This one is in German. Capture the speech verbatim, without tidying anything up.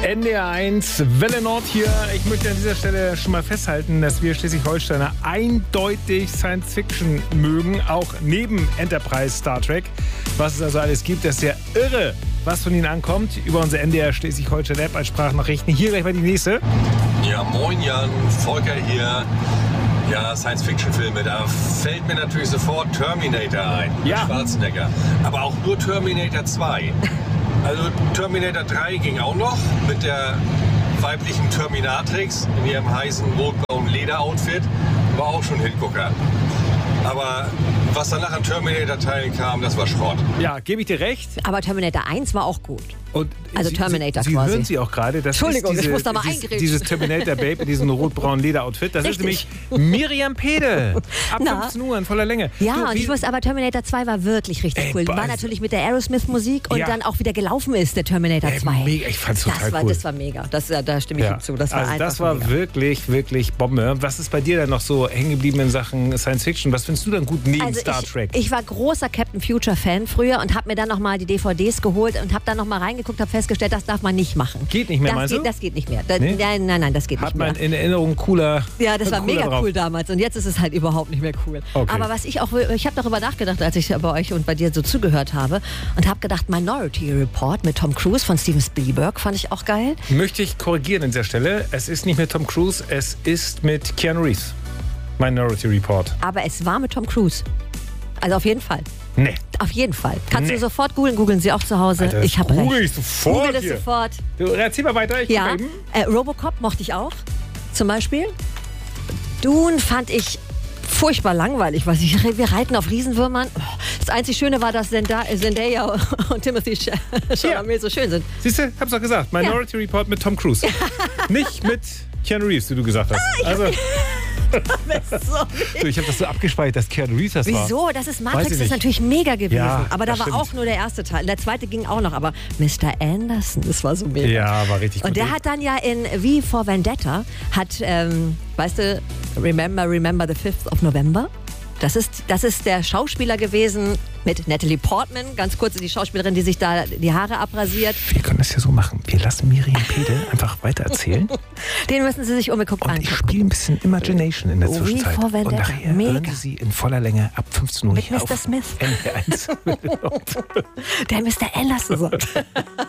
N D R eins, Welle Nord hier. Ich möchte an dieser Stelle schon mal festhalten, dass wir Schleswig-Holsteiner eindeutig Science-Fiction mögen, auch neben Enterprise Star Trek. Was es also alles gibt, das ist ja irre, was von Ihnen ankommt. Über unsere N D R Schleswig-Holstein-App als Sprachnachrichten. Hier gleich mal die nächste. Ja, moin Jan, Volker hier. Ja, Science-Fiction-Filme, da fällt mir natürlich sofort Terminator ein. Ja. Schwarzenegger. Aber auch nur Terminator zwei. Also Terminator drei ging auch noch mit der weiblichen Terminatrix in ihrem heißen rot-braunen Lederoutfit. War auch schon Hingucker. Aber was danach an Terminator-Teilen kam, das war Schrott. Ja, gebe ich dir recht. Aber Terminator eins war auch gut. Und Also Sie, Terminator Sie, Sie quasi. hören Sie auch gerade. Das Entschuldigung, ist diese, ich muss da mal dieses, eingrätschen. dieses Terminator-Babe in diesem rot-braunen Lederoutfit. Das Richtig. ist nämlich Miriam Pede. Ab Na? fünfzehn Uhr in voller Länge. Ja, Du, und wie- ich muss aber Terminator zwei war wirklich richtig Ey, cool. boah, War also- natürlich mit der Aerosmith-Musik und Ja. dann auch wieder gelaufen ist, der Terminator Ey, zwei. mega, ich fand's total das war, cool. Das war mega. Das, ja, da stimme ich Ja. ihm zu. Das war also einfach das war mega. wirklich, wirklich Bombe. Was ist bei dir dann noch so hängen geblieben in Sachen Science Fiction? Was findest du dann gut neben Also Star ich, Trek? ich war großer Captain Future Fan früher und habe mir dann nochmal die D V Ds geholt und habe dann nochmal reingeguckt, habe festgestellt, das darf man nicht machen. Geht nicht mehr, das meinst geht, du? Das geht nicht mehr. Da, Nee? nein, nein, nein, das geht Hat nicht mehr. man in Erinnerung cooler. Ja, das war cooler mega drauf. cool damals und jetzt ist es halt überhaupt nicht mehr cool. Okay. Aber was ich auch, ich habe darüber nachgedacht, als ich bei euch und bei dir so zugehört habe und habe gedacht, Minority Report mit Tom Cruise von Steven Spielberg fand ich auch geil. Möchte ich korrigieren an dieser Stelle. Es ist nicht mit Tom Cruise, es ist mit Keanu Reeves. Minority Report. Aber es war mit Tom Cruise. Also auf jeden Fall. Nee. Auf jeden Fall. Kannst Nee. du sofort googeln, googeln Sie auch zu Hause. Alter, das ich habe google recht. ich sofort Google es hier. sofort. Du, erzähl mal weiter, ich Ja, guck eben. äh, Robocop mochte ich auch, zum Beispiel. Dune fand ich furchtbar langweilig. Was ich, wir reiten auf Riesenwürmern. Oh, das einzig Schöne war, dass Zenda- Zendaya und Timothy Ch- Chalamet so schön sind. Siehst du, hab's doch gesagt. Minority Report mit Tom Cruise. Nicht mit Keanu Reeves, wie du gesagt hast. Ah, Also, So. du, ich habe das so abgespeichert, dass Keanu Reeves das war. Wieso? Das ist Weiß Matrix, ich ist nicht. natürlich mega gewesen. Ja, aber da das war stimmt. auch nur der erste Teil. Der zweite ging auch noch, aber Mister Anderson, das war so mega. Ja, war richtig Und gut. der hat dann ja in V for Vendetta, hat, ähm, weißt du, Remember, Remember the fifth of November? Das ist, das ist der Schauspieler gewesen mit Natalie Portman, ganz kurz die Schauspielerin, die sich da die Haare abrasiert. Wir können das ja so machen. Wir lassen Miriam Pede einfach weiter erzählen. Den müssen Sie sich unbedingt Und ich angucken. spiele ein bisschen Imagination in der Oh, wie Zwischenzeit. vor Und Vendetta. nachher Mega. hören Sie sie in voller Länge ab fünfzehn Uhr Mit hier Mister auf Smith. N D R eins. Der Mister Anderson sagt.